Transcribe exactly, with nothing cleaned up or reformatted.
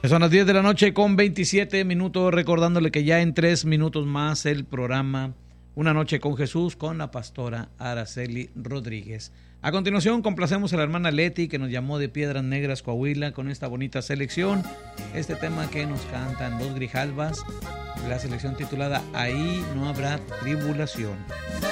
Son las diez de la noche con veintisiete minutos, recordándole que ya en tres minutos más el programa Una Noche con Jesús con la pastora Araceli Rodríguez. A continuación complacemos a la hermana Leti, que nos llamó de Piedras Negras, Coahuila, con esta bonita selección, este tema que nos cantan los Grijalbas, la selección titulada Ahí no habrá tribulación.